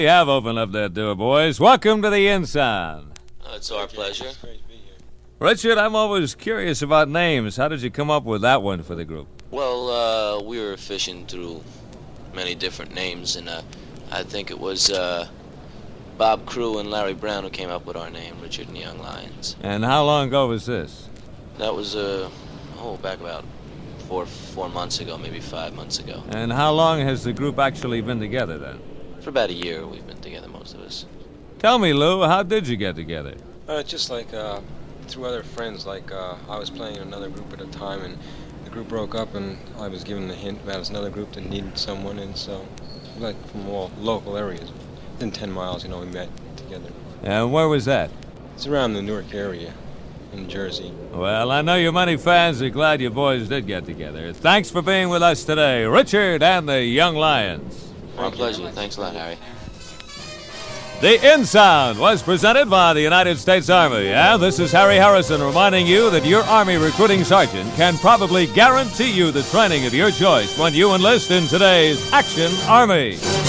You have opened up that door, boys. Welcome to the Inside. It's our pleasure. It's great to be here. Richard, I'm always curious about names. How did you come up with that one for the group? Well, we were fishing through many different names, and I think it was Bob Crew and Larry Brown who came up with our name, Richard and the Young Lions. And how long ago was this? That was, back about four months ago, maybe 5 months ago. And how long has the group actually been together then? For about a year we've been together, most of us. Tell me, Lou, how did you get together? Just like through other friends. Like I was playing in another group at a time, and the group broke up, and I was given the hint about another group that needed someone, and so like from all local areas, within 10 miles, we met together. And where was that? It's around the Newark area, in Jersey. Well, I know your many fans are glad you boys did get together. Thanks for being with us today, Richard and the Young Lions. Our pleasure. Thanks a lot, Harry. The In Sound was presented by the United States Army, and this is Harry Harrison reminding you that your Army recruiting sergeant can probably guarantee you the training of your choice when you enlist in today's Action Army.